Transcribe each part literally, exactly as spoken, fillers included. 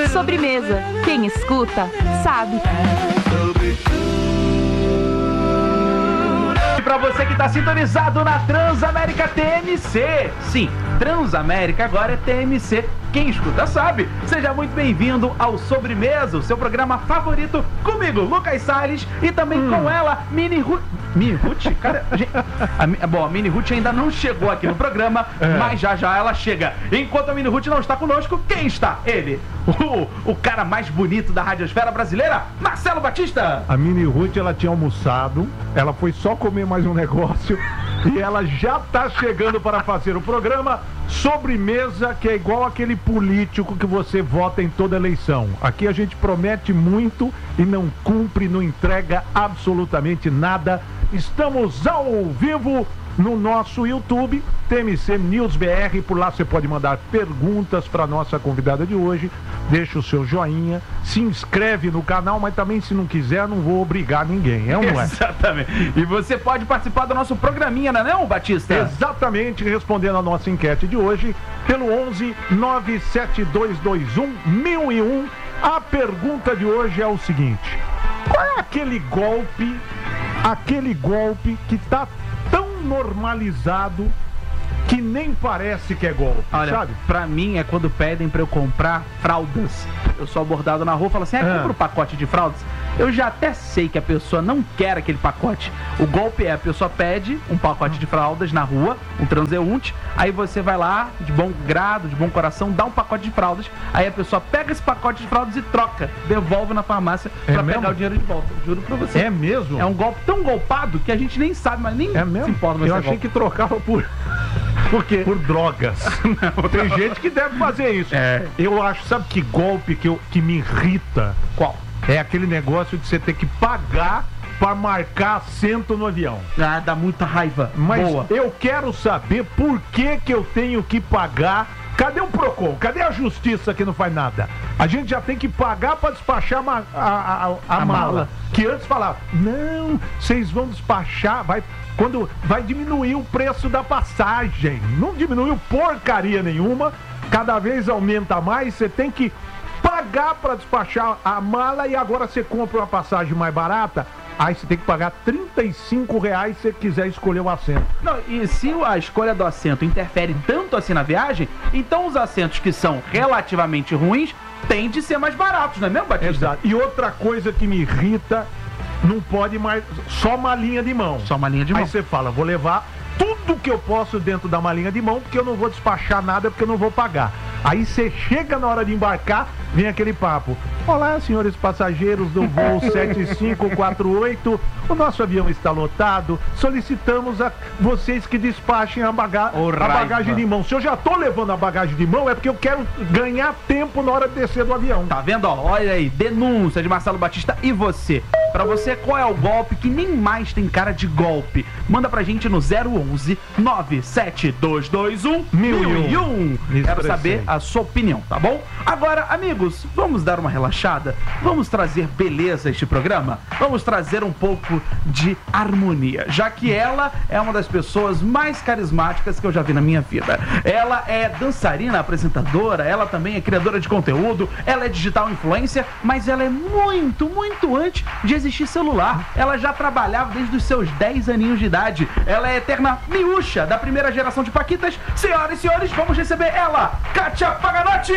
Sobremesa. Quem escuta, sabe. E pra você que tá sintonizado na Transamérica T M C. Sim, Transamérica agora é T M C. Quem escuta sabe. Seja muito bem-vindo ao Sobremesa, o seu programa favorito, comigo, Lucas Salles, e também hum. com ela, Mini Ruth. Mini Ruth? Cara, a gente, a, bom, a Mini Ruth ainda não chegou aqui no programa, é. mas já já ela chega. Enquanto a Mini Ruth não está conosco, quem está? Ele, o, o cara mais bonito da radiosfera brasileira, Marcelo Batista. A Mini Ruth, ela tinha almoçado, ela foi só comer mais um negócio e ela já está chegando para fazer o programa Sobremesa, que é igual aquele político que você vota em toda eleição. Aqui a gente promete muito e não cumpre, não entrega absolutamente nada. Estamos ao vivo no nosso YouTube, T M C News B R. Por lá você pode mandar perguntas para nossa convidada de hoje. Deixa o seu joinha, se inscreve no canal, mas também, se não quiser, não vou obrigar ninguém, é ou não é? Exatamente. E você pode participar do nosso programinha, não é não, Batista? Exatamente, respondendo a nossa enquete de hoje, pelo onze nove sete dois dois um mil e um. A pergunta de hoje é o seguinte: qual é aquele golpe, aquele golpe que tá tão normalizado que nem parece que é golpe? Olha, sabe? Pra mim é quando pedem pra eu comprar fraldas. Eu sou abordado na rua e falo assim, ah, compra um pacote de fraldas. Eu já até sei que a pessoa não quer aquele pacote. O golpe é, a pessoa pede um pacote de fraldas na rua, um transeunte, aí você vai lá, de bom grado, de bom coração, dá um pacote de fraldas, aí a pessoa pega esse pacote de fraldas e troca, devolve na farmácia é pra mesmo? pegar o dinheiro de volta. Juro pra você. É mesmo? É um golpe tão golpado que a gente nem sabe, mas nem é mesmo? se importa. Eu achei golpe. que trocava por... Por quê? Por drogas. Não, tem não. gente que deve fazer isso. É. Eu acho, sabe que golpe que, eu, que me irrita? Qual? É aquele negócio de você ter que pagar pra marcar assento no avião. Ah, dá muita raiva. Mas Boa. eu quero saber por que que eu tenho que pagar. Cadê o Procon? Cadê a justiça que não faz nada? A gente já tem que pagar pra despachar a, a, a, a, a mala. mala. Que antes falava, não, vocês vão despachar, vai... Quando vai diminuir o preço da passagem. Não diminuiu porcaria nenhuma. Cada vez aumenta mais. Você tem que pagar para despachar a mala e agora você compra uma passagem mais barata. Aí você tem que pagar trinta e cinco reais se você quiser escolher o assento. Não, e se a escolha do assento interfere tanto assim na viagem, então os assentos que são relativamente ruins têm de ser mais baratos, não é mesmo, Batista? Exato. E outra coisa que me irrita... Não pode mais, só malinha de mão. Só malinha de mão. Aí você fala, vou levar tudo que eu posso dentro da malinha de mão, porque eu não vou despachar nada, porque eu não vou pagar. Aí você chega na hora de embarcar, vem aquele papo. Olá, senhores passageiros do voo sete cinco quatro oito, o nosso avião está lotado, solicitamos a vocês que despachem a, baga oh, a bagagem de mão. Se eu já tô levando a bagagem de mão, é porque eu quero ganhar tempo na hora de descer do avião. Tá vendo, ó? Olha aí, denúncia de Marcelo Batista. E você? Pra você, qual é o golpe que nem mais tem cara de golpe? Manda pra gente no zero onze nove sete dois dois um mil e um. Quero saber a sua opinião, tá bom? Agora, amigos, vamos dar uma relaxada? Vamos trazer beleza a este programa? Vamos trazer um pouco de harmonia, já que ela é uma das pessoas mais carismáticas que eu já vi na minha vida. Ela é dançarina, apresentadora, ela também é criadora de conteúdo, ela é digital influencer, mas ela é muito, muito antes de existir celular. Ela já trabalhava desde os seus dez aninhos de idade. Ela é eterna miúcha da primeira geração de paquitas. Senhoras e senhores, vamos receber ela, Kátia Paganotti!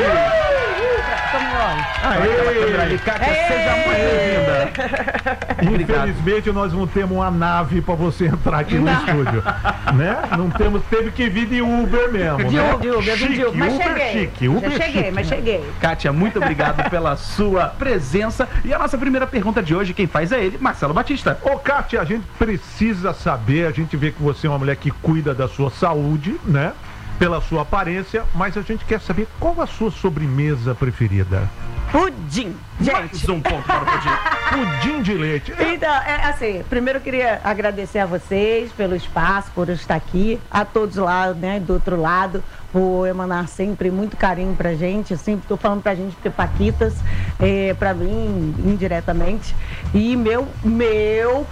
Aê! Kátia, seja muito bem-vinda. Infelizmente nós não temos uma nave pra você entrar aqui no não. estúdio, né? Não temos, teve que vir de Uber mesmo, de né? De Uber, chique, de Uber, mas Uber cheguei. chique, Uber Já cheguei, chique. mas cheguei. Kátia, muito obrigado pela sua presença. E a nossa primeira pergunta de hoje, quem faz é ele, Marcelo Batista. Ô, Kátia, a gente precisa saber, a gente vê que você é uma mulher que cuida da sua saúde, né? Pela sua aparência, mas a gente quer saber qual a sua sobremesa preferida. Pudim, gente. Mais um ponto para o pudim. Pudim de leite. Então, é assim, primeiro eu queria agradecer a vocês pelo espaço, por eu estar aqui, a todos lá, né, do outro lado, por emanar sempre muito carinho pra gente. Eu sempre tô falando pra gente ter paquitas, é, pra mim, indiretamente. E meu, meu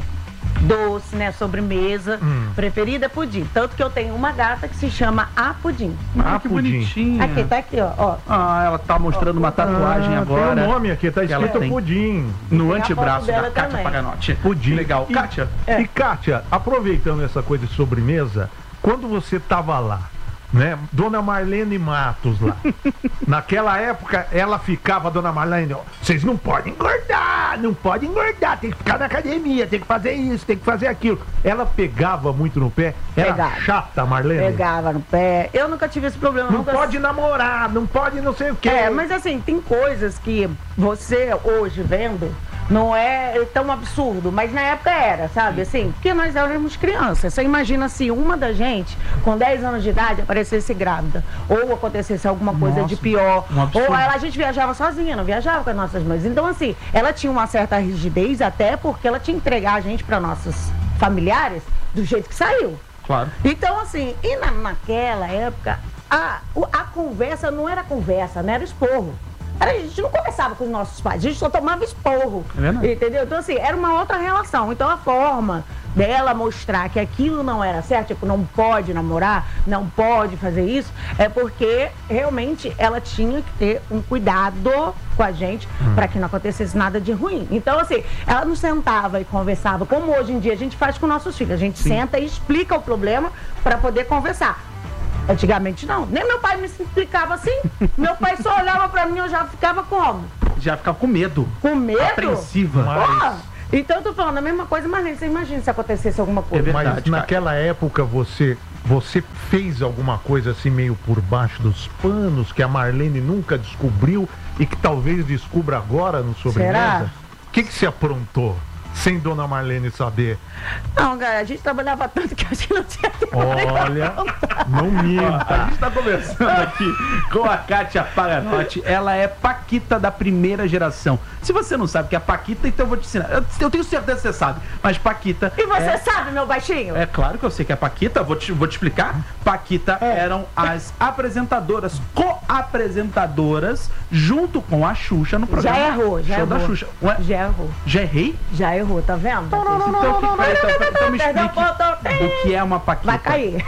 doce, né? Sobremesa. Hum. Preferida é pudim. Tanto que eu tenho uma gata que se chama A Pudim. Ah, Ah, que pudim. bonitinha. Aqui, tá aqui, ó. ó. Ah, ela tá mostrando uma tatuagem Ah, agora. tem o nome aqui, tá que ela escrito tem pudim. no Tem a antebraço foto dela da Kátia também. Paganotti. Pudim. Legal. E- Kátia, É. E Kátia, aproveitando essa coisa de sobremesa, quando você tava lá, né, Dona Marlene Matos lá, naquela época ela ficava, Dona Marlene, ó, vocês não podem engordar, não podem engordar, tem que ficar na academia, tem que fazer isso, tem que fazer aquilo. Ela pegava muito no pé, era Pegava. chata, Marlene. Pegava no pé. Eu nunca tive esse problema. Não nunca... pode namorar, não pode não sei o quê. É, mas assim, tem coisas que você hoje vendo não é tão absurdo, mas na época era, sabe? Assim, porque nós éramos crianças. Você imagina se uma da gente, com dez anos de idade, aparecesse grávida, ou acontecesse alguma coisa Nossa, de pior, um absurdo. ou ela, a gente viajava sozinha, não viajava com as nossas mães. Então, assim, ela tinha uma certa rigidez, até porque ela tinha que entregar a gente para nossos familiares do jeito que saiu. claro. Então, assim, e na, naquela época, a, o- a conversa não era conversa, não era esporro. Era, a gente não conversava com os nossos pais, a gente só tomava esporro. É verdade. Entendeu? Então, assim, era uma outra relação. Então, a forma dela mostrar que aquilo não era certo, tipo, não pode namorar, não pode fazer isso, é porque realmente ela tinha que ter um cuidado com a gente para que não acontecesse nada de ruim. Então, assim, ela não sentava e conversava, como hoje em dia a gente faz com nossos filhos. A gente senta e explica o problema para poder conversar. Antigamente não, nem meu pai me explicava assim. Meu pai só olhava pra mim e eu já ficava como? Já ficava com medo. Com medo? Apreensiva. Mas- Porra! Então eu tô falando a mesma coisa, mas nem você imagina se acontecesse alguma É coisa. verdade. Mas naquela época você, você fez alguma coisa assim meio por baixo dos panos que a Marlene nunca descobriu e que talvez descubra agora no sobremesa? Será? O que que você aprontou sem Dona Marlene saber? Não, cara, a gente trabalhava tanto que a gente não tinha tempo. Olha, não A minta. gente tá conversando aqui com a Kátia Paganotti. Ela é Paquita da primeira geração. Se você não sabe o que é Paquita, então eu vou te ensinar. Eu, eu tenho certeza que você sabe, mas Paquita. E você é, sabe, meu baixinho? é claro que eu sei que é Paquita, vou te, vou te explicar. Paquita É. eram as apresentadoras, co-apresentadoras, junto com a Xuxa no programa. Já errou, já Show errou. da Xuxa. Ué, Já errou. já errei? Já errou, tá vendo? Então, o que, peraí, então, então me Perdão, explique perdão. o que é uma Paquita. Vai cair.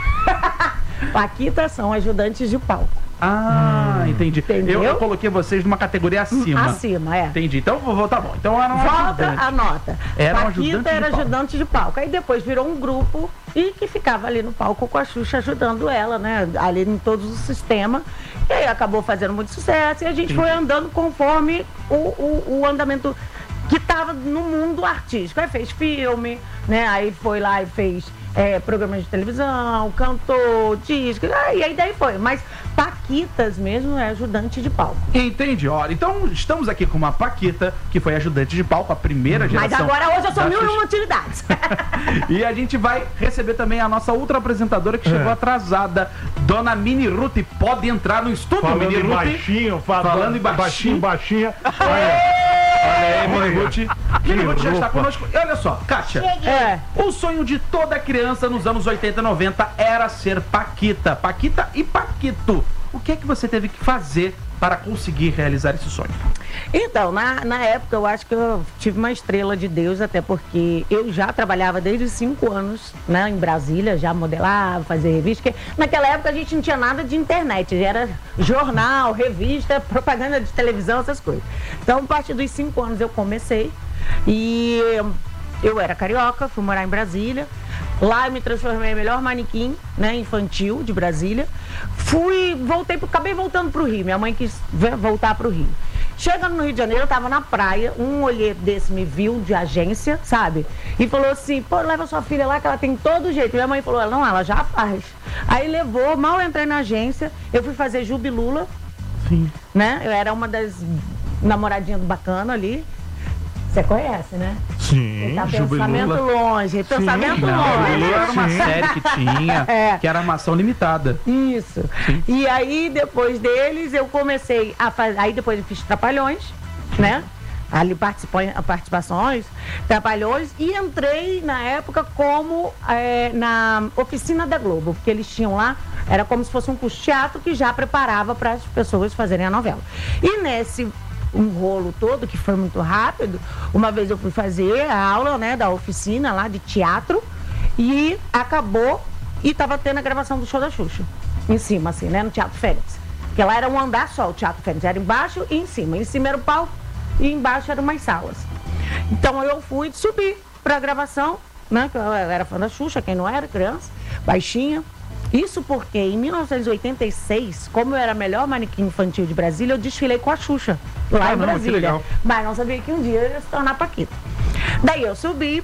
Paquitas são ajudantes de palco. Ah, entendi. Entendeu? Eu, eu coloquei vocês numa categoria acima. Acima, é. Entendi. Então, vou, vou- tá bom. Então era um Volta ajudante. a nota. Era um ajudante Paquita de era palco. ajudante de palco. Aí depois virou um grupo e que ficava ali no palco com a Xuxa ajudando ela, né? Ali em todos os sistemas. E aí acabou fazendo muito sucesso e a gente foi andando conforme o, o, o andamento que estava no mundo artístico. Aí fez filme, né? Aí foi lá e fez é, programas de televisão, cantou, disco, e aí daí foi. Mas Paquitas mesmo é ajudante de palco. Entendi. Olha, então estamos aqui com uma Paquita, que foi ajudante de palco, a primeira Mas geração. agora hoje eu sou da mil e Xuxa. uma utilidades. E a gente vai receber também a nossa outra apresentadora que chegou É. atrasada, Dona Mini Ruth. Pode entrar no estúdio, Falando Mini em Ruth. baixinho, fa- Falando em baixinho, baixinho. baixinha. Olha, Olha aí, Mini Olha. Ruth. Mini Ruth já está roupa. conosco. E olha só, Kátia. É. O sonho de toda criança nos anos oitenta e noventa era ser Paquita. Paquita e Paquito. O que é que você teve que fazer para conseguir realizar esse sonho? Então, na, na época eu acho que eu tive uma estrela de Deus, até porque eu já trabalhava desde os cinco anos, né, em Brasília, já modelava, fazia revista, porque naquela época a gente não tinha nada de internet, já era jornal, revista, propaganda de televisão, essas coisas. Então, a partir dos cinco anos eu comecei e eu era carioca, fui morar em Brasília. Lá eu me transformei em melhor manequim, né, infantil de Brasília. Fui, voltei, pro- acabei voltando pro Rio. Minha mãe quis ve- voltar pro Rio. Chegando no Rio de Janeiro, eu tava na praia, um olheiro desse me viu de agência, sabe? E falou assim, pô, leva sua filha lá que ela tem todo jeito. Minha mãe falou, não, ela já faz. Aí levou, mal entrei na agência, eu fui fazer Jubilula, Sim. né? Eu era uma das namoradinhas do Bacana ali. Você conhece, né? sim, Tá Jubilula. pensamento longe, pensamento Não, longe. Lulu era uma Sim. série que tinha, É. que era armação limitada. Isso. E aí, depois deles, eu comecei a fazer. Aí depois eu fiz Trapalhões, né? Ali participou, participações, Trapalhões, e entrei na época como é, na oficina da Globo, porque eles tinham lá, era como se fosse um curso de teatro que já preparava para as pessoas fazerem a novela. E nesse um rolo todo, que foi muito rápido. Uma vez eu fui fazer a aula, né, da oficina lá de teatro e acabou e tava tendo a gravação do show da Xuxa. Em cima, assim, né, no Teatro Fênix. Porque lá era um andar só, o Teatro Fênix. Era embaixo e em cima. Em cima era o palco e embaixo eram umas salas. Então eu fui subir pra gravação, né, que eu era fã da Xuxa, quem não era, criança, baixinha. Isso porque em mil novecentos e oitenta e seis, como eu era a melhor manequim infantil de Brasília, eu desfilei com a Xuxa, lá Ah, em não, que Brasília. legal. Mas não sabia que um dia eu ia se tornar Paquita. Daí eu subi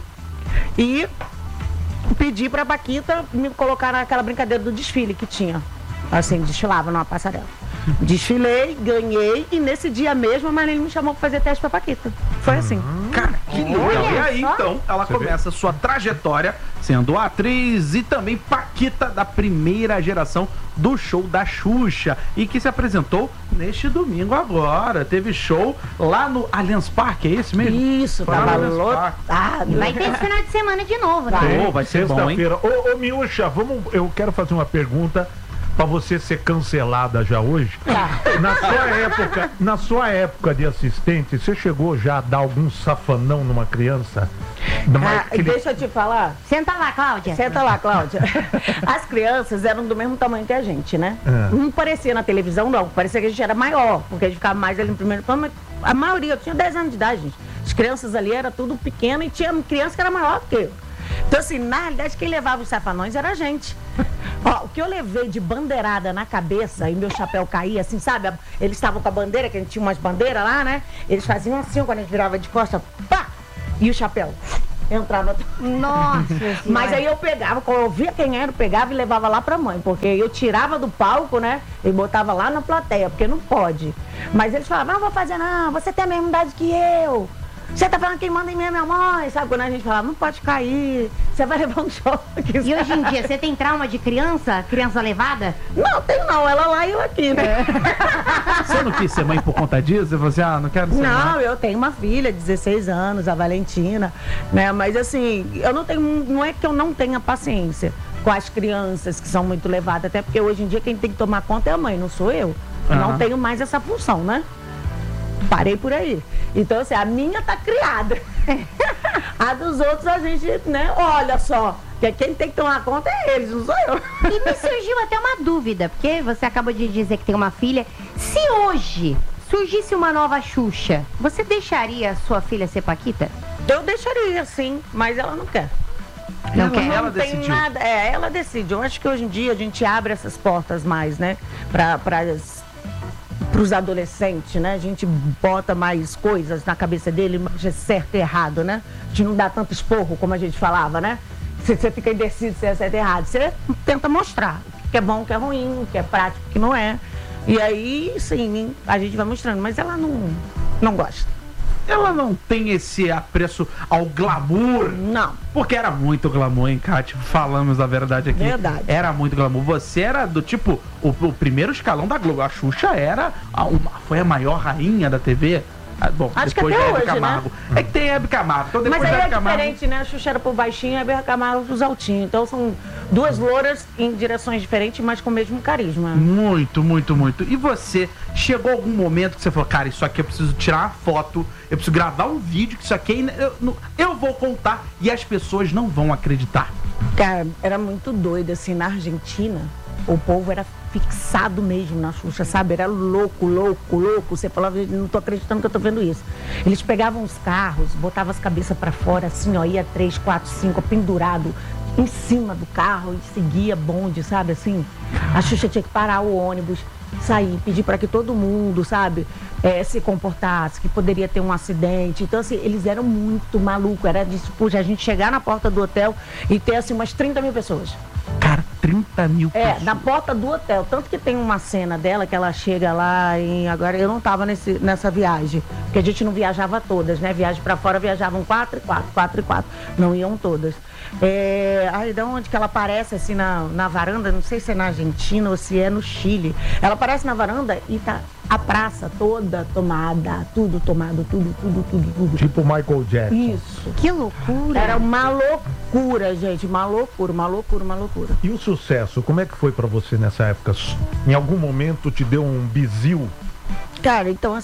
e pedi pra Paquita me colocar naquela brincadeira do desfile que tinha. Assim, desfilava numa passarela. Desfilei, ganhei e nesse dia mesmo a Marlene me chamou pra fazer teste pra Paquita. Foi assim. Cara, que legal. E aí, só. então, ela Você começa a sua trajetória sendo atriz e também Paquita da primeira geração do show da Xuxa e que se apresentou neste domingo agora. Teve show lá no Allianz Parque, é esse mesmo? Isso, Foi lá no tava Allianz Parque. lotado. Vai ter esse final de semana de novo, né? Vai. Ô, vai ser bom, hein? Sexta-feira. Ô, ô, Miúcha, vamos, eu quero fazer uma pergunta pra você ser cancelada já hoje. Na sua época, na sua época de assistente, você chegou já a dar algum safanão numa criança? Numa- Ah, aquele- deixa eu te falar. Senta lá, Cláudia. Senta lá, Cláudia. As crianças eram do mesmo tamanho que a gente, né? É. Não parecia na televisão, não. Parecia que a gente era maior, porque a gente ficava mais ali no primeiro plano. Mas a maioria, eu tinha dez anos de idade, gente. As crianças ali eram tudo pequeno e tinha criança que era maior do que eu. Então, assim, na realidade, quem levava os safanões era a gente. Ó, o que eu levei de bandeirada na cabeça e meu chapéu caía, assim, sabe? Eles estavam com a bandeira, que a gente tinha umas bandeiras lá, né? Eles faziam assim, quando a gente virava de costas, pá! E o chapéu entrava. Nossa Mas Senhora. aí eu pegava, quando eu via quem era, eu pegava e levava lá pra mãe, porque eu tirava do palco, né, e botava lá na plateia, porque não pode. Mas eles falavam, não vou fazer não, você tem a mesma idade que eu. Você tá falando quem manda em mim é minha mãe, sabe? Quando a gente falava, não pode cair, você vai levar um choque. E hoje em dia, você tem trauma de criança? Criança levada? Não, tem não, ela lá e eu aqui, né? Você não quis ser mãe por conta disso? Você falou assim, ah, não quero ser Não, mãe. eu tenho uma filha de dezesseis anos, a Valentina, né? Mas assim, eu não tenho, não é que eu não tenha paciência com as crianças que são muito levadas, até porque hoje em dia quem tem que tomar conta é a mãe, não sou eu. Eu Aham. não tenho mais essa função, né? Parei por aí. Então, assim, a minha tá criada. A dos outros a gente, né, olha só, que quem tem que tomar conta é eles, não sou eu. E me surgiu até uma dúvida, porque você acabou de dizer que tem uma filha. Se hoje surgisse uma nova Xuxa, você deixaria a sua filha ser Paquita? Eu deixaria, sim, mas ela não quer. Não quer? Ela tem decidiu. nada. É, ela decide. Eu acho que hoje em dia a gente abre essas portas mais, né? Para os adolescentes, né? A gente bota mais coisas na cabeça dele, mais é certo e errado, né? A gente não dá tanto esporro como a gente falava, né? Você, você fica indeciso se é certo e errado. Você tenta mostrar o que é bom, o que é ruim, o que é prático, o que não é. E aí, sim, a gente vai mostrando. Mas ela não, não gosta. Ela não tem esse apreço ao glamour. Não. Porque era muito glamour, hein, Kátia? Falamos a verdade aqui. Verdade. Era muito glamour. Você era do tipo, o, o primeiro escalão da Globo. A Xuxa era, a, uma, foi a maior rainha da T V. Ah, bom, Acho que depois até da Hebe hoje, Camargo. É que tem Hebe Camargo. Então depois Mas aí da é Hebe Camargo. diferente, né? A Xuxa era pro baixinho e a Berra Camargo pros altinhos. Então são duas louras em direções diferentes, mas com o mesmo carisma. Muito, muito, muito. E você, chegou algum momento que você falou, cara, isso aqui eu preciso tirar uma foto, eu preciso gravar um vídeo, que isso aqui eu, não- eu vou contar e as pessoas não vão acreditar. Cara, era muito doido, assim, na Argentina, o povo era fixado mesmo na Xuxa, sabe? Era louco, louco, louco. Você falava, não tô acreditando que eu tô vendo isso. Eles pegavam os carros, botavam as cabeças pra fora, assim, ó, ia três, quatro, cinco, pendurado em cima do carro e seguia bonde, sabe? Assim, a Xuxa tinha que parar o ônibus, sair, pedir para que todo mundo, sabe, eh, se comportasse, que poderia ter um acidente. Então, assim, eles eram muito malucos. Era de, tipo, a gente chegar na porta do hotel e ter, assim, umas trinta mil pessoas. Cara, trinta mil É, pessoas. na porta do hotel. Tanto que tem uma cena dela que ela chega lá em... Agora, eu não tava nesse, nessa viagem, porque a gente não viajava todas, né? Viagem pra fora, viajavam quatro e quatro, quatro e quatro. Não iam todas. É... Aí, da onde que ela aparece, assim, na, na varanda, não sei se é na Argentina ou se é no Chile. Ela aparece na varanda e tá a praça toda tomada, tudo tomado, tudo, tudo, tudo, tudo. Tipo Michael Jackson. Isso. Que loucura. Era uma loucura, gente. Uma loucura, uma loucura, uma loucura. E o sucesso, como é que foi pra você nessa época? Em algum momento te deu um bizil? Cara, então assim,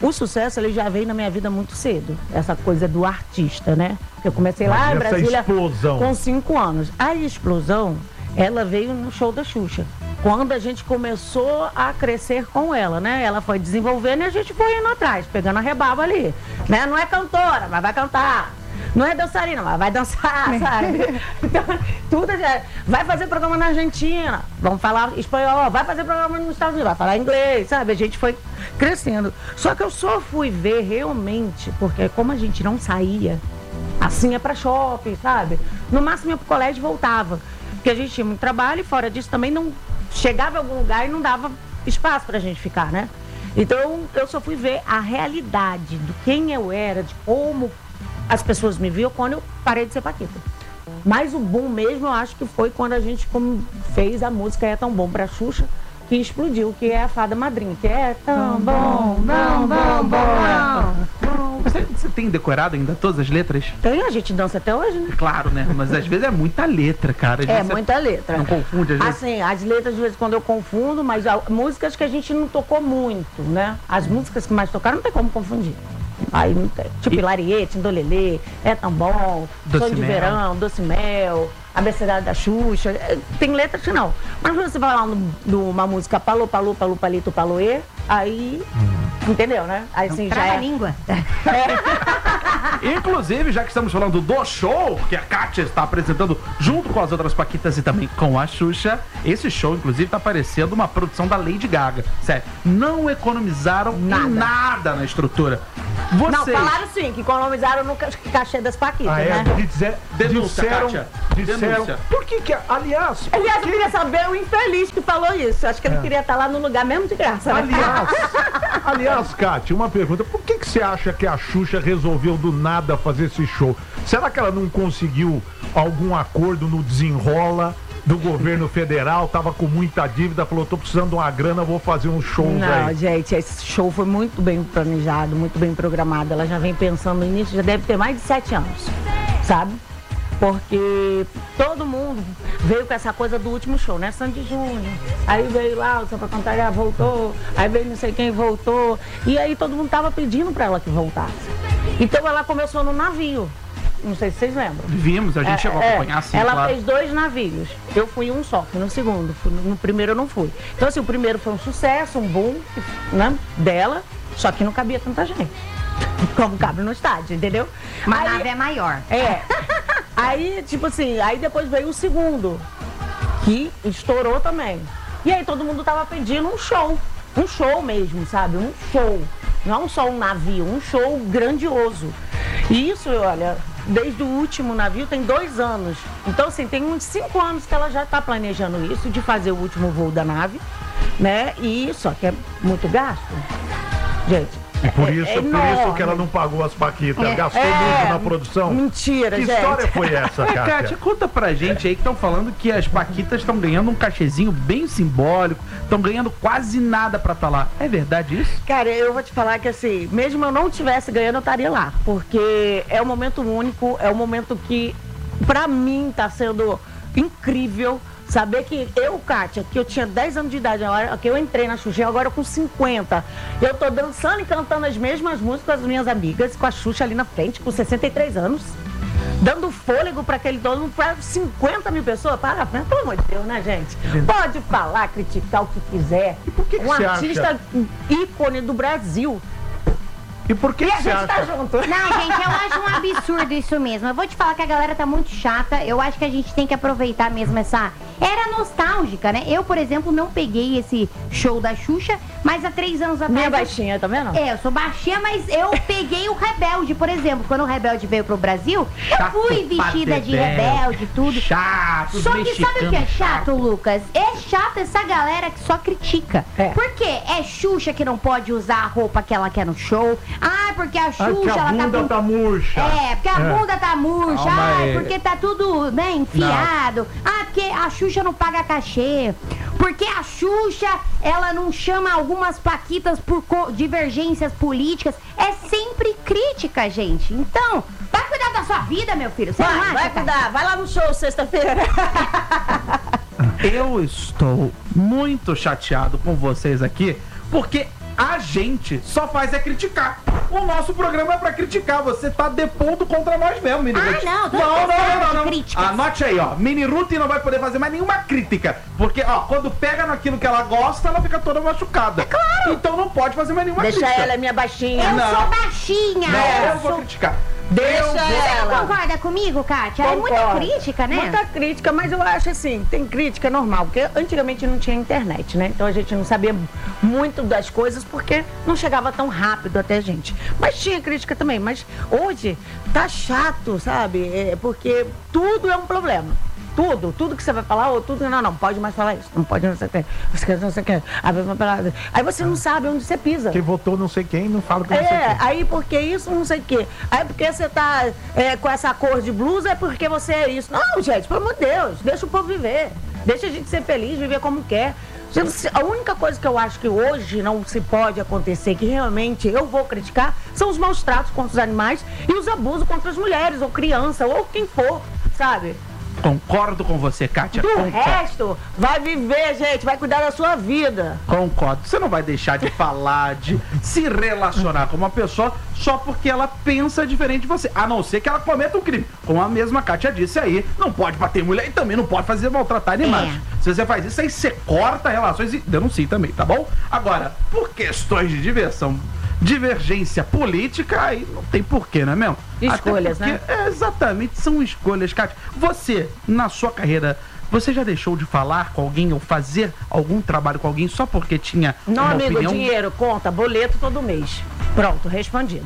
o sucesso ele já veio na minha vida muito cedo. Essa coisa do artista, né? Eu comecei lá Mas em essa Brasília explosão. com cinco anos. A explosão, ela veio no show da Xuxa. Quando a gente começou a crescer com ela, né? Ela foi desenvolvendo e a gente foi indo atrás, pegando a rebaba ali. Né? Não é cantora, mas vai cantar. Não é dançarina, mas vai dançar, sabe? Então, tudo já... Vai fazer programa na Argentina, vamos falar espanhol. Vai fazer programa nos Estados Unidos, vai falar inglês, sabe? A gente foi crescendo. Só que eu só fui ver realmente, porque como a gente não saía, assim é pra shopping, sabe? No máximo ia pro colégio e voltava. Porque a gente tinha muito trabalho e fora disso também não... Chegava em algum lugar e não dava espaço pra gente ficar, né? Então, eu só fui ver a realidade do quem eu era, de como as pessoas me viam quando eu parei de ser paquita. Mas o boom mesmo, eu acho que foi quando a gente como, fez a música É Tão Bom pra Xuxa, que explodiu, que é a Fada Madrinha, que é tão bom, bom, bom, bom. Você, você tem decorado ainda todas as letras? Tem, a gente dança até hoje, né? Claro, né? Mas às vezes é muita letra, cara. Às É, vezes você muita letra. Não confunde, às vezes. Assim, as letras, de vez em quando eu confundo, mas há músicas que a gente não tocou muito, né? As músicas que mais tocaram não tem como confundir. Aí não tem. Tipo, E- Hilariete, Indolelê, É Tão Bom, Doce Sonho de Mel. Verão, Doce Mel, Abecedário da Xuxa. é, Tem letras que não. Mas quando você vai lá no- numa música Palô, Palô, Palô, Palito, Paloê, aí. Entendeu, né? Aí assim já Trava a é. língua. Inclusive, já que estamos falando do show, que a Kátia está apresentando junto com as outras paquitas e também com a Xuxa, esse show, inclusive, tá parecendo uma produção da Lady Gaga. Sério, não economizaram Nada. em nada na estrutura. Vocês... Não, falaram sim, que economizaram no ca- cachê das Paquitas, Ah, é? né? Dizer, Denúncia, disseram, Kátia. disseram. Denúncia. Por que que, aliás, por Aliás, eu que- queria saber o infeliz que falou isso. Acho que ele É. queria estar lá no lugar mesmo de graça, né? Aliás, aliás, Kátia, uma pergunta. Por que que você acha que a Xuxa resolveu do nada fazer esse show? Será que ela não conseguiu algum acordo no desenrola do governo federal? Tava com muita dívida, falou, tô precisando de uma grana, vou fazer uns shows Não, aí. gente, esse show foi muito bem planejado, muito bem programado. Ela já vem pensando nisso, já deve ter mais de sete anos, sabe? Porque todo mundo veio com essa coisa do último show, né? Sandy Júnior. Aí veio lá, o Samba Cantaria voltou, aí veio não sei quem voltou. E aí todo mundo tava pedindo pra ela que voltasse. Então ela começou no navio. Não sei se vocês lembram. Vimos, a gente chegou a É, acompanhar assim, ela claro. fez dois navios. Eu fui um só, fui no segundo. Fui no, no primeiro eu não fui. Então, assim, o primeiro foi um sucesso, um boom, né, dela, só que não cabia tanta gente. Como cabe no estádio, entendeu? Mas a Aí- nave é maior. É. Aí, tipo assim, aí depois veio o segundo, que estourou também. E aí todo mundo tava pedindo um show. Um show mesmo, sabe? Um show. Não só um navio, um show grandioso. E isso, olha, desde o último navio tem dois anos. Então, assim, tem uns cinco anos que ela já tá planejando isso, de fazer o último voo da nave, né? E só que é muito gasto. Gente. E por é- isso, é por isso enorme. que ela não pagou as paquitas, gastou É, muito na produção. Mentira, Que gente. história foi essa, É, Kátia, Kátia? conta pra gente aí que estão falando que as paquitas estão ganhando um cachezinho bem simbólico, estão ganhando quase nada pra estar lá. É verdade isso? Cara, eu vou te falar que assim, mesmo eu não tivesse ganhando, eu estaria lá. Porque é um momento único, é um momento que, pra mim, tá sendo incrível. Saber que eu, Kátia, que eu tinha dez anos de idade, na hora que eu entrei na Xuxa, agora com cinquenta, eu tô dançando e cantando as mesmas músicas com as minhas amigas, com a Xuxa ali na frente, com sessenta e três anos, dando fôlego para aquele todo mundo, para cinquenta mil pessoas. Para, né? Pelo amor de Deus, né, gente? Pode falar, criticar o que quiser. E por que que um você artista acha? ícone do Brasil. E por que E a você gente tá acha? junto. Não, gente, eu acho um absurdo isso mesmo. Eu vou te falar que a galera tá muito chata. Eu acho que a gente tem que aproveitar mesmo essa era nostálgica, né? Eu, por exemplo, não peguei esse show da Xuxa, mas há três anos atrás... Minha eu- baixinha, tá vendo? É, eu sou baixinha, mas eu peguei o Rebelde, por exemplo. Quando o Rebelde veio pro Brasil, eu Chato fui pra vestida de dedéu. rebelde, tudo. Chato, Só que mexicano, sabe o que é chato, Lucas? É chato essa galera que só critica. É. Por quê? É Xuxa que não pode usar a roupa que ela quer no show. Ah, porque a Xuxa, Ai, que a ela tá bunda com... tá murcha. É, porque a É. bunda tá murcha. Calma Ai, aí. porque tá tudo, né, enfiado. Ah, porque a Xuxa não paga cachê. Porque a Xuxa, ela não chama algumas paquitas por co- divergências políticas. É sempre crítica, gente. Então, vai cuidar da sua vida, meu filho. Você não Vai, acha, vai cara? cuidar. Vai lá no show sexta-feira. Eu estou muito chateado com vocês aqui, porque A gente só faz é criticar. O nosso programa é pra criticar. Você tá depondo contra nós mesmo, Mini Ah, Ruth. não, tô não, não, cansada não, de não, não. críticas. Anote aí, ó. Mini Ruth não vai poder fazer mais nenhuma crítica. Porque, ó, quando pega naquilo que ela gosta, ela fica toda machucada. É claro. Então não pode fazer mais nenhuma Deixa crítica. ela, é minha baixinha. Eu Não. sou baixinha. Não, eu eu vou sou... criticar. Deixa Eu vou- ela. Concorda comigo, Kátia? É muita Concordo. crítica, né? Muita crítica, mas eu acho assim, tem crítica normal, porque antigamente não tinha internet, né? Então a gente não sabia muito das coisas porque não chegava tão rápido até a gente. Mas tinha crítica também, mas hoje tá chato, sabe? É, porque tudo é um problema. Tudo, tudo que você vai falar, ou tudo, não, não, pode mais falar isso, não pode não sei o que, você quer não sei o que, aí você não sabe onde você pisa. Quem votou não sei quem, não fala com não sei É, quem. aí porque isso, não sei o quê. Aí porque você tá é, com essa cor de blusa, é porque você é isso. Não, gente, pelo amor de Deus, deixa o povo viver. Deixa a gente ser feliz, viver como quer. A única coisa que eu acho que hoje não se pode acontecer, que realmente eu vou criticar, são os maus tratos contra os animais e os abusos contra as mulheres, ou criança, ou quem for, sabe? Concordo com você, Kátia. Do Concordo. resto, vai viver, gente, vai cuidar da sua vida. Concordo. Você não vai deixar de falar, de se relacionar com uma pessoa só porque ela pensa diferente de você. A não ser que ela cometa um crime. Como a mesma Kátia disse aí, não pode bater em mulher e também não pode fazer maltratar animais. É. Se você faz isso, aí você corta relações e denuncia também, tá bom? Agora, por questões de diversão, divergência política, aí não tem porquê, não é mesmo? Escolhas, Até porque, é, exatamente, são escolhas, Kátia. Você, na sua carreira, você já deixou de falar com alguém ou fazer algum trabalho com alguém só porque tinha Não, uma amigo, opinião? dinheiro, conta, boleto todo mês. Pronto, respondido.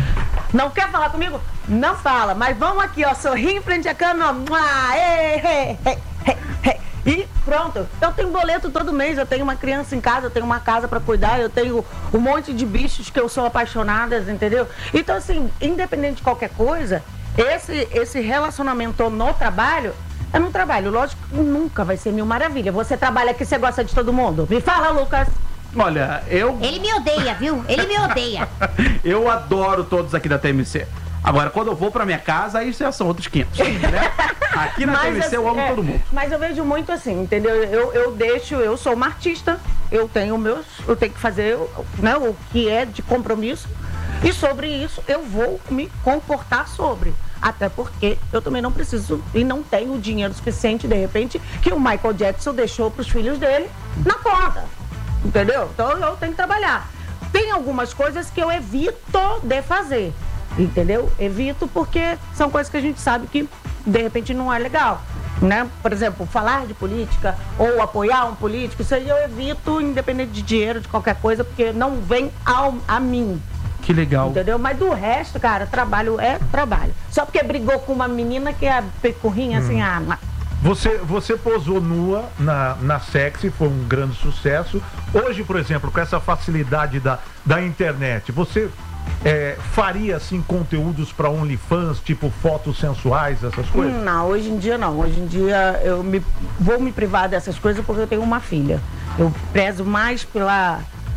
Não quer falar comigo? Não fala, mas vamos aqui, ó, sorrir em frente à câmera, ó. Ah, ei, ei, ei, ei, ei. E pronto, eu tenho boleto todo mês, eu tenho uma criança em casa, eu tenho uma casa pra cuidar, eu tenho um monte de bichos que eu sou apaixonada, entendeu? Então, assim, independente de qualquer coisa, esse, esse relacionamento no trabalho é no trabalho. Lógico que nunca vai ser mil maravilha. Você trabalha aqui, você gosta de todo mundo? Me fala, Lucas. Olha, eu, Ele me odeia, viu? Ele me odeia. eu adoro todos aqui da T M C. Agora, quando eu vou pra minha casa, aí já são outros quinhentos, né? Aqui na T M C eu amo é, todo mundo. Mas eu vejo muito assim, entendeu? Eu, eu deixo, eu sou uma artista, eu tenho meus, eu tenho que fazer, né, o que é de compromisso. E sobre isso eu vou me comportar sobre. Até porque eu também não preciso e não tenho dinheiro suficiente, de repente, que o Michael Jackson deixou pros filhos dele na conta. Entendeu? Então eu tenho que trabalhar. Tem algumas coisas que eu evito de fazer. Entendeu? Evito porque são coisas que a gente sabe que de repente não é legal, né? Por exemplo, falar de política ou apoiar um político, isso aí eu evito, independente de dinheiro, de qualquer coisa, porque não vem ao, a mim. Que legal. Entendeu? Mas do resto, cara, trabalho é trabalho. Só porque brigou com uma menina que é pecurrinha, Hum. assim, ah, mas... Você, você posou nua na, na Sexy, foi um grande sucesso. Hoje, por exemplo, com essa facilidade da, da internet, você é, faria assim conteúdos para OnlyFans, tipo fotos sensuais, essas coisas? Não, hoje em dia não. Hoje em dia eu me, vou me privar dessas coisas porque eu tenho uma filha. Eu prezo mais pela...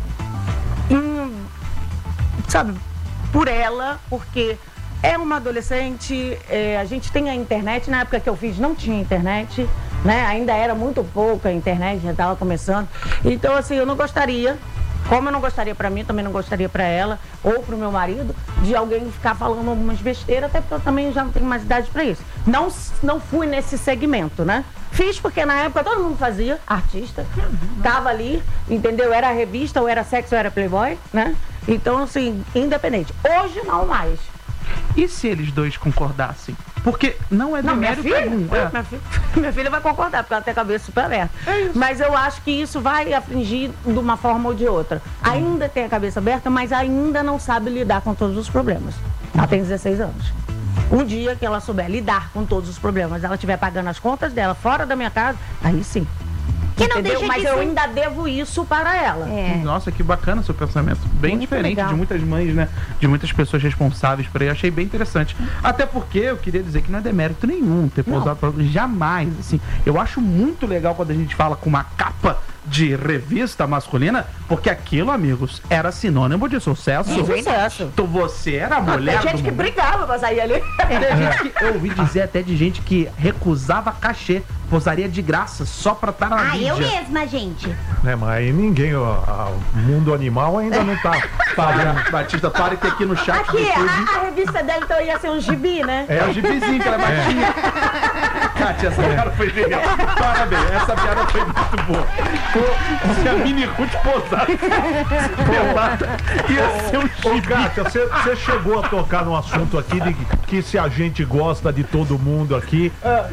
Hum, sabe, por ela, porque é uma adolescente, é, a gente tem a internet, na época que eu fiz não tinha internet, né? Ainda era muito pouca a internet, já estava começando. Então, assim, eu não gostaria, como eu não gostaria pra mim, também não gostaria pra ela, ou pro meu marido, de alguém ficar falando algumas besteiras, até porque eu também já não tenho mais idade pra isso. Não, não fui nesse segmento, né? Fiz porque na época todo mundo fazia, artista, tava ali, entendeu? Era revista, ou era sexo, ou era Playboy, né? Então, assim, independente. Hoje não mais. E se eles dois concordassem? Porque não é Não, minha demérito filha, algum. É. minha, filha minha filha vai concordar, porque ela tem a cabeça super aberta. Mas eu acho que isso vai afligir de uma forma ou de outra. Ainda tem a cabeça aberta, mas ainda não sabe lidar com todos os problemas. Ela tem dezesseis anos. Um dia que ela souber lidar com todos os problemas, ela estiver pagando as contas dela fora da minha casa, aí sim. Que não Entendeu? deixa Mas de eu ser- ainda devo isso para ela. É. Nossa, que bacana seu pensamento. Bem Muito diferente legal. de muitas mães, né? De muitas pessoas responsáveis por aí. Achei bem interessante. Até porque eu queria dizer que não é demérito nenhum ter Não. pousado pra... Jamais, assim. Eu acho muito legal quando a gente fala com uma capa de revista masculina, porque aquilo, amigos, era sinônimo de sucesso. De sucesso. Então você era a mulher Tem gente do que momento. brigava pra sair ali. Tem gente que, eu ouvi dizer até de gente que recusava cachê, posaria de graça só pra estar na Ah, mídia. eu mesma, gente. É, mas aí ninguém, ó, a- o mundo animal ainda não tá Fábio Batista, pare que aqui no chat Aqui, do YouTube... a, a revista dela então ia ser um gibi, né? É o gibizinho que ela é baixinha. Kátia, essa piada foi genial. Parabéns, essa piada foi muito boa. Pô, se a Mini Ruth posasse pelada, ia ser um Ô, gibi. Kátia, você chegou a tocar num assunto aqui de que se a gente gosta de todo mundo aqui.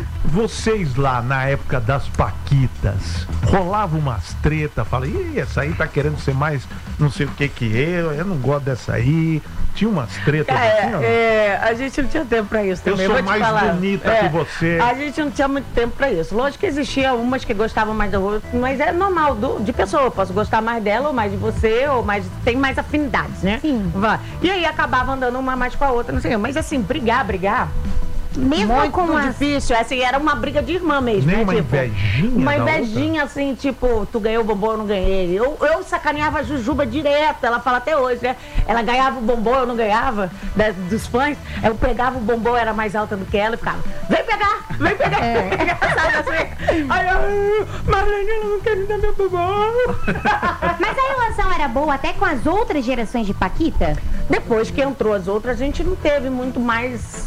Vocês lá, na época das paquitas, rolava umas treta, fala, ih, essa aí tá querendo ser mais não sei o que que eu, eu não gosto dessa aí. Tinha umas tretas assim, ó. É, é, a gente não tinha tempo pra isso Eu também. sou vou te mais falar. bonita É, que você. A gente não tinha muito tempo pra isso. Lógico que existia umas que gostavam mais da outra, mas é normal do, de pessoa. Eu posso gostar mais dela ou mais de você, ou mais. Tem mais afinidades, né? Sim. Vai. E aí acabava andando uma mais com a outra, não sei. Mas assim, brigar, brigar. Mesmo Muito com as... difícil, assim, era uma briga de irmã mesmo. Nem né? uma Tipo, invejinha Uma da invejinha, assim, tipo, tu ganhou o bombom, eu não ganhei. Eu, eu sacaneava a Jujuba direto, ela fala até hoje, né? Ela ganhava o bombom, eu não ganhava, da- dos fãs. Eu pegava o bombom, era mais alta do que ela e ficava, vem pegar, vem pegar. Sabe assim? Aí eu, Marlene, eu não quero dar meu bombom. Mas a relação era boa até com as outras gerações de paquita? Depois que entrou as outras, a gente não teve muito mais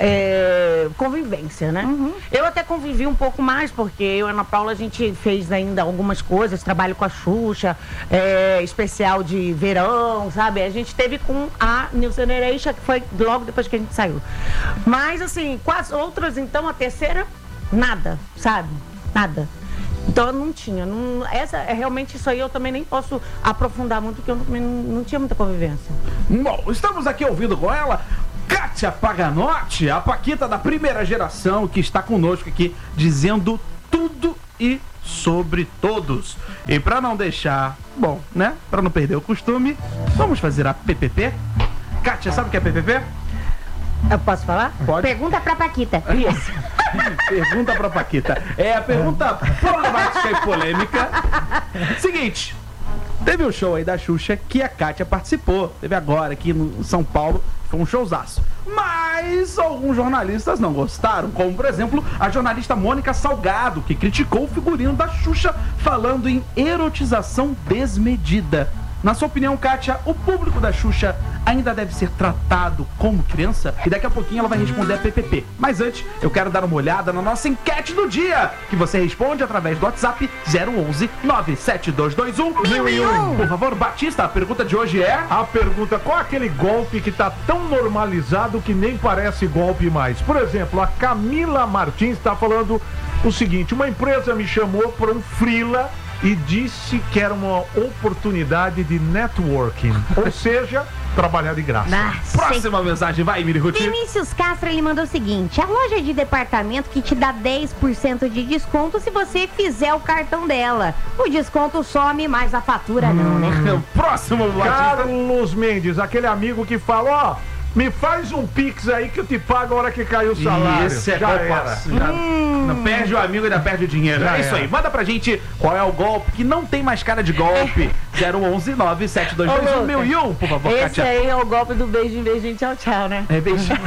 é, convivência, né? Eu até convivi um pouco mais, porque eu e a Ana Paula, a gente fez ainda algumas coisas, trabalho com a Xuxa, é, especial de verão, sabe? A gente teve com a New Generation, que foi logo depois que a gente saiu. Mas, assim, com as outras, então, a terceira, nada, sabe? Nada. Então eu não tinha. Não, essa, é realmente isso aí eu também nem posso aprofundar muito, porque eu não, não tinha muita convivência. Bom, estamos aqui ouvindo com ela Kátia Paganotti, a paquita da primeira geração, que está conosco aqui dizendo tudo e sobre todos. E para não deixar, bom, né, para não perder o costume, vamos fazer a P P P? Kátia, sabe o que é P P P? Eu posso falar? Pode. Pergunta pra Paquita. Isso. Pergunta pra Paquita. É a pergunta problemática e polêmica. Seguinte, teve um show aí da Xuxa que a Kátia participou. Teve agora aqui no São Paulo. Foi um showzaço. Mas alguns jornalistas não gostaram, como por exemplo a jornalista Mônica Salgado, que criticou o figurino da Xuxa falando em erotização desmedida. Na sua opinião, Kátia, o público da Xuxa ainda deve ser tratado como criança? E daqui a pouquinho ela vai responder a P P P. Mas antes, eu quero dar uma olhada na nossa enquete do dia, que você responde através do WhatsApp zero onze nove sete dois dois um mil e um. Por favor, Batista, a pergunta de hoje é... A pergunta, qual é aquele golpe que tá tão normalizado que nem parece golpe mais? Por exemplo, a Camila Martins está falando o seguinte, uma empresa me chamou para um freela e disse que era uma oportunidade de networking, ou seja, trabalhar de graça. Nossa. Próxima mensagem, vai, Miri Ruth. Vinícius Castro, ele mandou o seguinte: a loja de departamento que te dá dez por cento de desconto se você fizer o cartão dela. O desconto some, mas a fatura não, né? Próximo, Batista. Carlos Mendes, aquele amigo que fala, ó, me faz um pix aí que eu te pago a hora que caiu o salário. Isso é Já golpe era. assim. Não perde o amigo e ainda perde o dinheiro. Já é isso era. aí. Manda pra gente qual é o golpe que não tem mais cara de golpe. zero onze nove sete dois dois um mil e um, por favor, Esse Kátia. aí é o golpe do beijo, beijinho, tchau, tchau, né? É beijinho.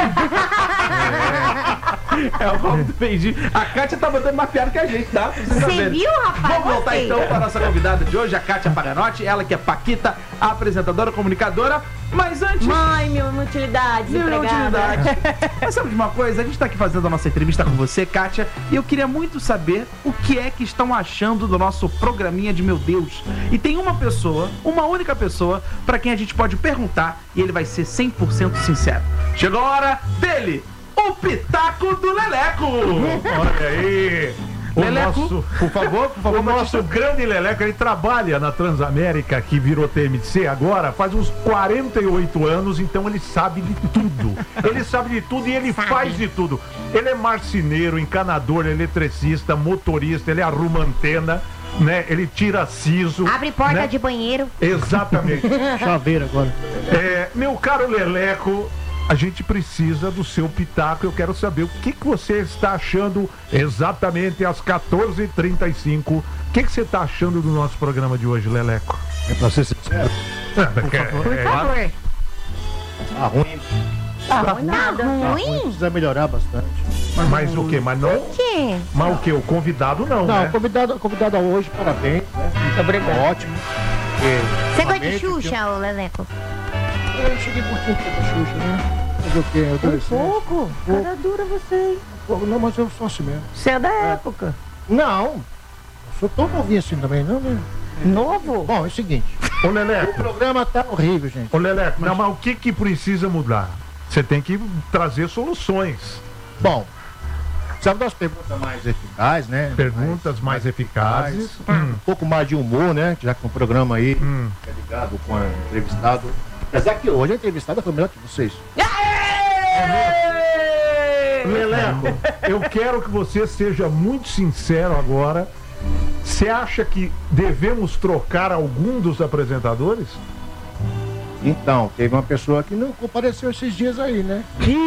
É. é o golpe do beijinho. A Kátia tá botando mais piada que a gente, tá? Pra vocês Você saberem. viu, rapaz? Vamos voltar Gostei. então para a nossa convidada de hoje, a Kátia Paganotti. Ela que é Paquita, a apresentadora, comunicadora. Mas antes... Mãe, mil inutilidades, Mil empregada. utilidade. Mas sabe de uma coisa? A gente tá aqui fazendo a nossa entrevista com você, Kátia, e eu queria muito saber o que é que estão achando do nosso programinha de Meu Deus. E tem uma pessoa, uma única pessoa, pra quem a gente pode perguntar e ele vai ser cem por cento sincero. Chegou a hora dele, o Pitaco do Leleco. Olha aí. O Leleco, nosso, por favor, por favor, o nosso Batista. grande Leleco, ele trabalha na Transamérica, que virou T M C agora, faz uns quarenta e oito anos, então ele sabe de tudo. Ele sabe de tudo e ele Sabe. faz de tudo. Ele é marceneiro, encanador, eletricista, motorista, ele arruma antena, né? Ele tira siso. Abre porta né? de banheiro. Exatamente. Chaveiro agora. É, meu caro Leleco, a gente precisa do seu pitaco. Eu quero saber o que, que você está achando exatamente às quatorze e trinta e cinco. O que, que você está achando do nosso programa de hoje, Leleco? É pra ser sincero. Por favor. Por favor. Tá ruim. Tá ruim nada. Tá ruim. Ruim? Precisa melhorar bastante. Mas, mas o quê? Mas não? O quê? Mas o quê? O convidado não, Não, né? convidado, convidado hoje, parabéns. Né? Muito obrigado. Ótimo. Porque, Você gosta de realmente, Xuxa, ô Leleco? Eu cheguei por pouco da Xuxa, né? Fazer o quê? Eu Um adolescente. pouco. Cara dura você, hein? Pô, não, mas eu sou assim mesmo. Você é da época. Não. Eu sou tão novinho assim também, não, né? Novo? Bom, é o seguinte. Ô, O Leleco, programa tá horrível, gente. ô, Leleco, não, mas o que que precisa mudar? Você tem que trazer soluções. Bom, precisava das perguntas mais eficazes, né? Perguntas mais eficazes. Um Hum, pouco mais de humor, né? Já que o programa aí hum. é ligado com o entrevistado. Apesar que hoje a entrevistada foi melhor que vocês. Leleco, eu quero que você seja muito sincero agora. Você acha que devemos trocar algum dos apresentadores? Então, teve uma pessoa que não compareceu esses dias aí, né?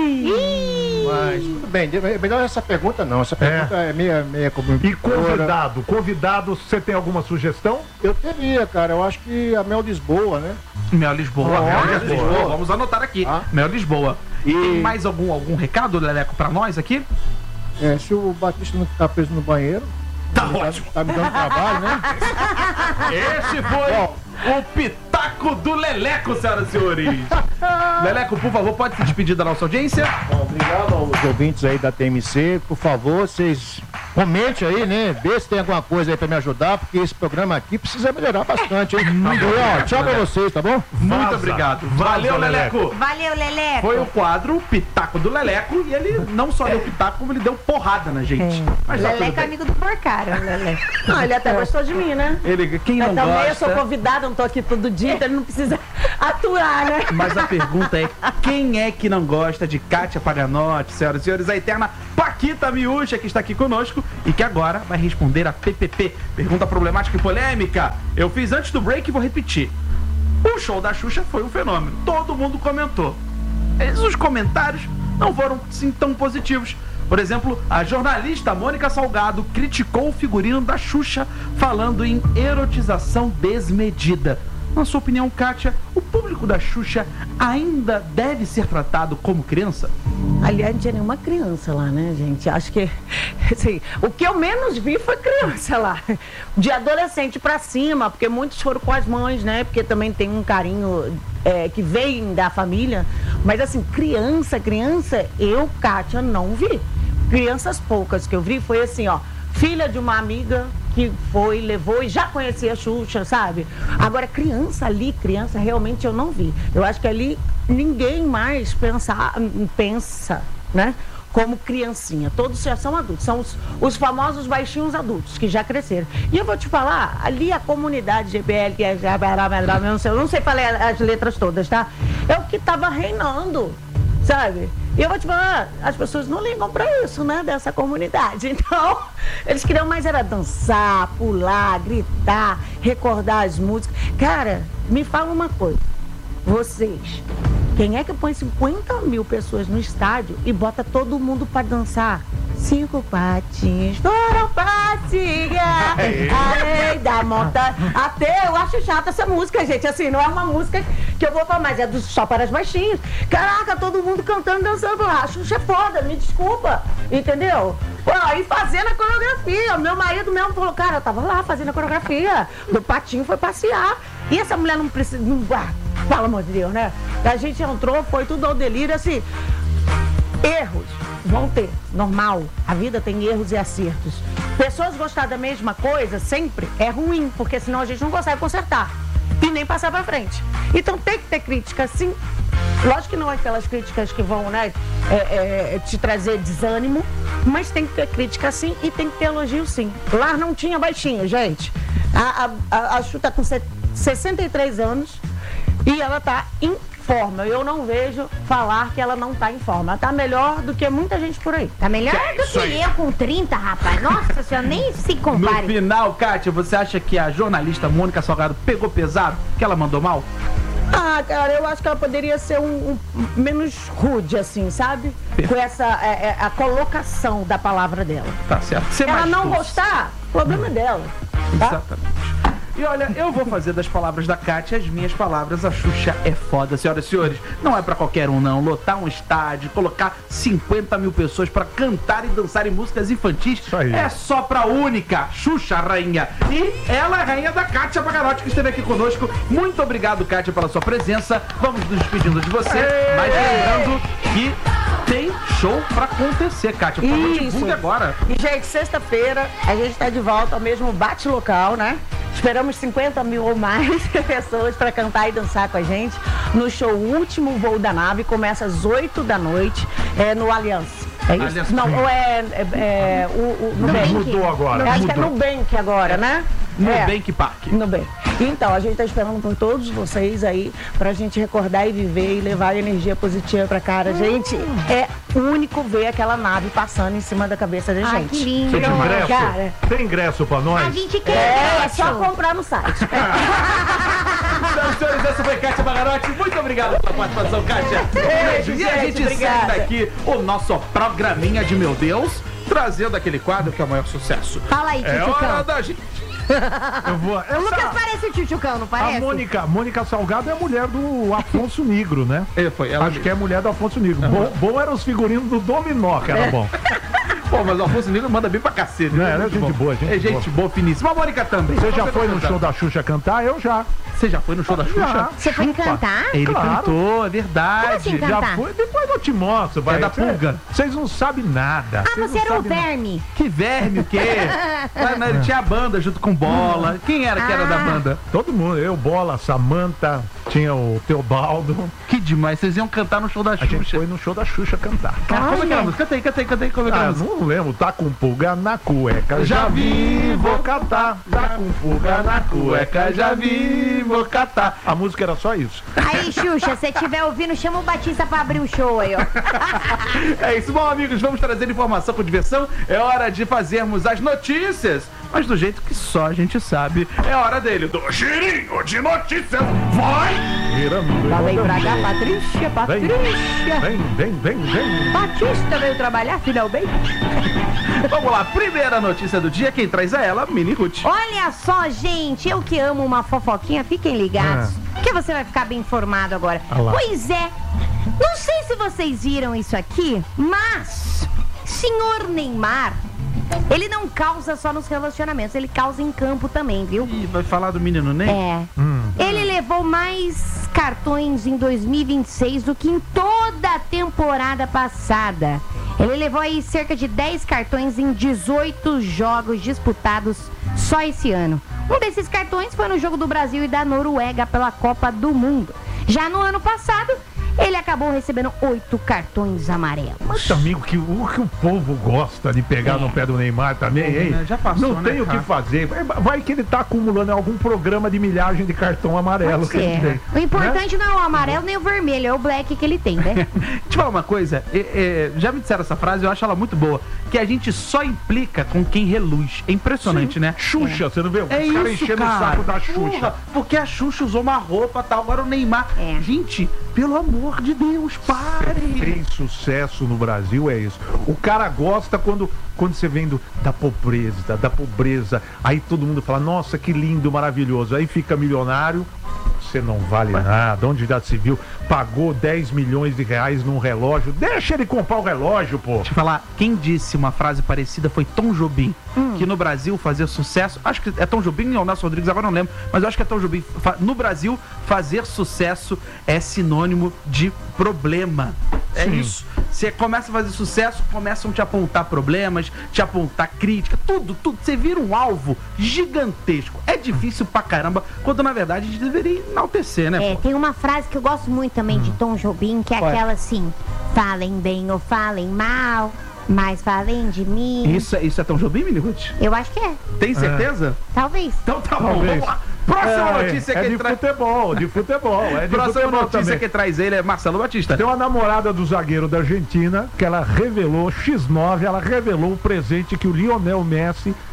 Mas tudo bem, é melhor essa pergunta não. Essa pergunta é, é meia, meia como. E convidado? Convidado, você tem alguma sugestão? Eu teria, cara. Eu acho que a Mel Lisboa, né? Mel Lisboa, Oh, Mel Lisboa. Lisboa. Vamos anotar aqui. Ah. Mel Lisboa. E E- tem mais algum, algum recado, Leleco, pra nós aqui? É, se o Batista não ficar preso no banheiro. Tá ele ótimo. Tá me dando trabalho, né? Esse foi o Pitaco do Leleco, senhoras e senhores. Leleco, por favor, pode se despedir da nossa audiência? Bom, obrigado aos ouvintes aí da T M C. Por favor, vocês comentem aí, né? Vê se tem alguma coisa aí pra me ajudar, porque esse programa aqui precisa melhorar bastante, hein? E, ó, tchau pra vocês, tá bom? Muito Vaza. obrigado. Vaza, Valeu, Leleco. Leleco. Valeu, Leleco. Foi o quadro Pitaco do Leleco e ele não só deu pitaco, como ele deu porrada na gente. Mas tá tudo Leleco é bem. amigo do Porcara, Leleco. Não, ele até gostou de mim, né? Ele, quem não Eu também eu sou gosta... convidada, não tô aqui todo dia, então ele não precisa aturar, né? Mas a pergunta é, quem é que não gosta de Kátia Paganotti, senhoras e senhores, a eterna Paquita Miúcha, que está aqui conosco e que agora vai responder a P P P. Pergunta problemática e polêmica. Eu fiz antes do break e vou repetir. O show da Xuxa foi um fenômeno. Todo mundo comentou. Mas os comentários não foram, sim, tão positivos. Por exemplo, a jornalista Mônica Salgado criticou o figurino da Xuxa, falando em erotização desmedida. Na sua opinião, Kátia, o público da Xuxa ainda deve ser tratado como criança? Aliás, não tinha nenhuma criança lá, né, gente? Acho que, assim, o que eu menos vi foi criança lá. De adolescente pra cima, porque muitos foram com as mães, né? Porque também tem um carinho é, que vem da família. Mas, assim, criança, criança, eu, Kátia, não vi. Crianças poucas que eu vi foi assim, ó, filha de uma amiga que foi, levou e já conhecia a Xuxa, sabe? Agora, criança ali, criança, realmente eu não vi. Eu acho que ali ninguém mais pensa, pensa, né? Como criancinha. Todos já são adultos. São os, os famosos baixinhos adultos que já cresceram. E eu vou te falar, ali a comunidade G B L, que é, eu não sei, eu não sei falar as letras todas, tá? É o que tava reinando, sabe? E eu vou te falar, as pessoas não ligam pra isso, né, dessa comunidade. Então, eles queriam mais era dançar, pular, gritar, recordar as músicas. Cara, me fala uma coisa. Vocês, quem é que põe cinquenta mil pessoas no estádio e bota todo mundo pra dançar? Cinco patins foram passear além da montanha. Até eu acho chata essa música, gente. Assim, não é uma música que eu vou falar, mas é do, só para as baixinhas. Caraca, todo mundo cantando, dançando lá. A Xuxa é foda, me desculpa. Entendeu? Pô, e fazendo a coreografia. Meu marido mesmo falou, cara, eu tava lá fazendo a coreografia. Do patinho foi passear. E essa mulher não precisa. Não, ah, pelo amor de Deus, né? A gente entrou, foi tudo ao delírio, assim. Erros vão ter, normal. A vida tem erros e acertos. Pessoas gostar da mesma coisa sempre é ruim, porque senão a gente não consegue consertar e nem passar pra frente. Então tem que ter crítica, sim. Lógico que não é aquelas críticas que vão, né, é, é, te trazer desânimo, mas tem que ter crítica, sim, e tem que ter elogio, sim. Lá não tinha baixinho, gente. A, a, a, a Xuxa tá com sessenta e três anos e ela tá em forma. Eu não vejo falar que ela não tá em forma. Ela tá melhor do que muita gente por aí. Tá melhor do que eu com trinta, rapaz. Nossa senhora, nem se No compare. final, Kátia, você acha que a jornalista Mônica Salgado pegou pesado? Que ela mandou mal? Ah, cara, eu acho que ela poderia ser um, um menos rude, assim, sabe? Com essa é, é, a colocação da palavra dela. Tá certo. Ser Ela mais não doce. gostar, problema dela. Tá? Exatamente. E olha, eu vou fazer das palavras da Kátia as minhas palavras. A Xuxa é foda, senhoras e senhores. Não é pra qualquer um, não. Lotar um estádio, colocar cinquenta mil pessoas pra cantar e dançar em músicas infantis Isso aí. é só pra única Xuxa Rainha. E ela é a rainha da Kátia Pagarotti, que esteve aqui conosco. Muito obrigado, Kátia, pela sua presença. Vamos nos despedindo de você. Mas lembrando que tem show pra acontecer, Kátia. Por favor, Isso. divulgue agora. E, gente, sexta-feira a gente tá de volta ao mesmo bate-local, né? Esperamos cinquenta mil ou mais pessoas para cantar e dançar com a gente no show Último Voo da Nave. Começa às oito da noite é, no Aliança. É isso? Aliança. Não, ou é, é, é o, o Nubank. Mudou agora. Eu acho que é Mudou. Nubank agora, né? Nubank Park. Nubank. Então, a gente tá esperando por todos vocês aí pra gente recordar e viver e levar energia positiva pra cara. Gente, é único ver aquela nave passando em cima da cabeça da gente. Ai, que lindo. Tem ingresso? Cara. Tem ingresso pra nós? A gente quer. É, é só comprar no site. Então, senhores, essa foi Kátia Pagarotti. Muito obrigado pela participação, Kátia. Beijo, E a gente, gente obrigada. segue daqui o nosso programinha de Meu Deus, trazendo aquele quadro que é o maior sucesso. Fala aí, É hora Tchutchucão. da gente. Eu vou. O Lucas Essa, parece o Tchutchucão, não a parece? Mônica, Mônica Salgado é a mulher do Afonso Negro, né? É, foi ela Acho que é a mulher do Afonso Negro. Bom, bom eram os figurinos do Dominó, que era bom. Pô, mas o Afonso Negro manda bem pra cacete. Não, né? ela é Muito gente bom. boa, gente É gente boa, finíssima. A Mônica também. Você já Você foi não no canta? show da Xuxa cantar? Eu já. Você já foi no show da Xuxa? Já. Você foi Chupa. cantar? Ele Claro. cantou, é verdade. Como assim, Já cantar? foi, depois eu te mostro. Vai. É da Cê- pulga. Vocês não sabem nada. Ah, Vocês você não era o sabem nada. verme. Que verme, o quê? Mas, né, ele tinha a banda junto com Bola. Quem era que era da Ah. banda? Todo mundo, eu, Bola, Samanta, tinha o Teobaldo. Que demais, vocês iam cantar no show da A gente Xuxa. foi no show da Xuxa cantar. Cara, como é que era a Olha. música? Canta aí, canta aí, canta aí, como é que era a Ah, música? não lembro, tá com pulga na cueca. Já vi, vou catar. Tá com pulga na cueca, já vi, vou catar. A música era só isso. Aí, Xuxa, se estiver ouvindo, chama o Batista pra abrir o show aí, ó. É isso, bom, amigos, vamos trazer informação com diversão. É hora de fazermos as notícias, mas do jeito que só a gente sabe. É hora dele, do girinho de notícias. Vai! Girando, Lá vem pra cá, rodando. Patrícia, Vem, Patrícia. vem, vem, vem, vem. Batista veio trabalhar, finalmente. Vamos lá, primeira notícia do dia, quem traz é ela, Mini Ruth. Olha só, gente, eu que amo uma fofoquinha, fiquem ligados, que você vai ficar bem informado agora. Ah lá. Pois é, não sei se vocês viram isso aqui, mas senhor Neymar, ele não causa só nos relacionamentos, ele causa em campo também, viu? Ih, vai falar do menino Ney? É. Ele levou mais cartões em dois mil e vinte e seis do que em toda a temporada passada. Ele levou aí cerca de dez cartões em dezoito jogos disputados só esse ano. Um desses cartões foi no jogo do Brasil e da Noruega pela Copa do Mundo. Já no ano passado, ele acabou recebendo oito cartões amarelos. Mas, amigo, que o que o povo gosta de pegar no pé do Neymar também, hein? né? Já passou, Não né, tem o que cara? fazer. Vai- Vai que ele tá acumulando algum programa de milhagem de cartão amarelo que ele É. tem. O importante não é o amarelo nem o vermelho, é o black que ele tem, né? Deixa eu te falar uma coisa, é, é, já me disseram essa frase, eu acho ela muito boa, que a gente só implica com quem reluz. É impressionante, né? Xuxa, você não vê? Os É caras isso, enchendo cara. o saco da Xuxa. Porra, porque a Xuxa usou uma roupa tal, agora o Neymar. É. Gente, pelo amor de Deus, pare! Tem sucesso no Brasil, é isso. O cara gosta quando, quando você vem do, da pobreza, da pobreza. Aí todo mundo fala, nossa, que lindo, maravilhoso. Aí fica milionário, você não vale nada. Onde já se viu? Pagou dez milhões de reais num relógio. Deixa ele comprar o relógio, pô. Deixa eu falar, quem disse uma frase parecida foi Tom Jobim, Hum. que no Brasil fazer sucesso, acho que é Tom Jobim ou Nelson Rodrigues, agora não lembro, mas eu acho que é Tom Jobim. Fa- No Brasil, fazer sucesso é sinônimo de problema. É Sim. isso. Você começa a fazer sucesso, começam a te apontar problemas, te apontar crítica, tudo, tudo. Você vira um alvo gigantesco. É difícil pra caramba, quando na verdade a gente deveria enaltecer, né? É, pô? tem uma frase que eu gosto muito também de Tom Jobim, que é Qual é? aquela assim: falem bem ou falem mal, mas falem de mim. Isso, é- isso é Tom Jobim, Mini Ruth? Eu acho que é, Tem certeza? talvez. Então tá bom, Talvez. vamos lá. Próxima É, notícia é que de traz. futebol, de futebol. É de Próxima futebol notícia também. que traz ele é Marcelo Batista. Tem uma namorada do zagueiro da Argentina que ela revelou, X nove, ela revelou o presente que o Lionel Messi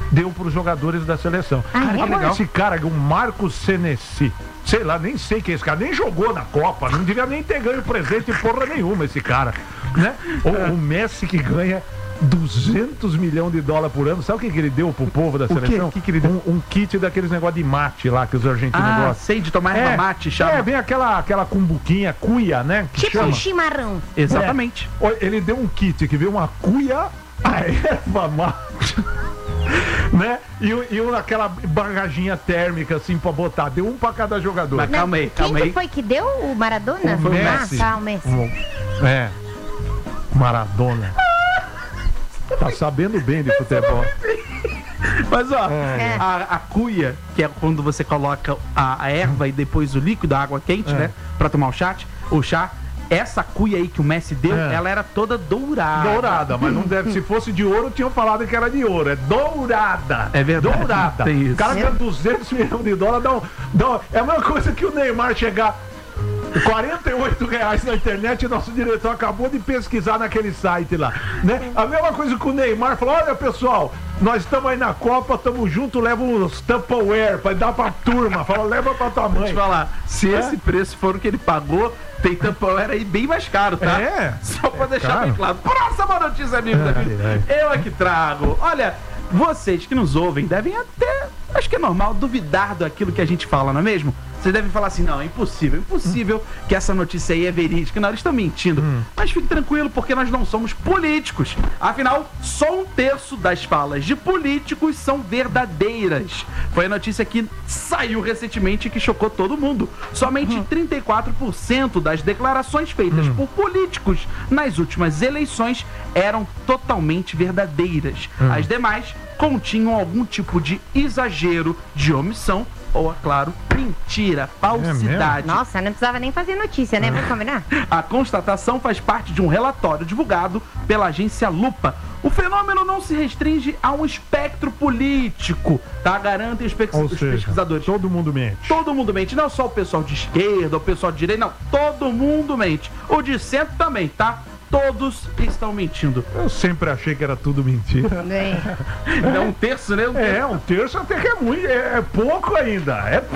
deu para os jogadores da seleção. Ah, é? Agora legal. esse cara, o Marcos Senesi, sei lá, nem sei quem é esse cara, nem jogou na Copa, não devia nem ter ganho presente porra nenhuma esse cara, né? O, o Messi que ganha duzentos milhões de dólares por ano, sabe o que, que ele deu pro povo da O quê? seleção? O que que ele deu? Um, um kit daqueles negócios de mate lá que os argentinos Ah, gostam. sei, de tomar erva mate, chama. É, vem aquela, aquela cumbuquinha, cuia, né? Que Tipo chama. um chimarrão. Exatamente. Olha, ele deu um kit que veio uma cuia, a erva mate, né? E, o- e o- aquela bagaginha térmica assim pra botar. Deu um pra cada jogador. Mas calma aí, Quem calma que aí. foi que deu? O Maradona? O Messi. Ah, tá, o Messi. Um- É. Maradona. Tá sabendo bem de futebol. Mas ó, É. a, a cuia, que é quando você coloca a, a erva e depois o líquido, a água quente, É. né? Pra tomar o chá, o chá. Essa cuia aí que o Messi deu, É. ela era toda dourada. Dourada, mas não deve. Se fosse de ouro, tinham falado que era de ouro. É dourada. É verdade. Dourada. Tem isso. O cara ganha duzentos milhões de dólares. Dá um, dá um- é a mesma coisa que o Neymar chegar. quarenta e oito reais na internet, nosso diretor acabou de pesquisar naquele site lá, né? A mesma coisa que o Neymar falou: olha pessoal, nós estamos aí na Copa, estamos juntos, leva uns Tupperware pra dar pra turma, fala, leva pra tua Vou mãe. te falar, se É? esse preço for o que ele pagou, tem Tupperware aí bem mais caro, tá? É? Só pra É deixar caro? bem claro. Próxima notícia, amigos. Ai, amigos. ai. Eu aqui trago. Olha, vocês que nos ouvem devem até, acho que é normal, duvidar daquilo que a gente fala, não é mesmo? Vocês devem falar assim, não, é impossível, impossível que essa notícia aí é verídica. Não, eles estão mentindo. Mas fique tranquilo, porque nós não somos políticos. Afinal, só um terço das falas de políticos são verdadeiras. Foi a notícia que saiu recentemente e que chocou todo mundo. Somente trinta e quatro por cento das declarações feitas por políticos nas últimas eleições eram totalmente verdadeiras. As demais continham algum tipo de exagero, de omissão ou, é claro, mentira, falsidade. Nossa, não precisava nem fazer notícia, né? Vamos combinar? A constatação faz parte de um relatório divulgado pela agência Lupa. O fenômeno não se restringe a um espectro político, tá? Garantem os, pe- Ou os seja, pesquisadores. todo mundo mente. Todo mundo mente, não só o pessoal de esquerda, o pessoal de direita, não. Todo mundo mente. O de centro também, tá? Todos estão mentindo. Eu sempre achei que era tudo mentira. É. É um terço, né? Um terço. É, um terço até que é muito, é, é pouco ainda, é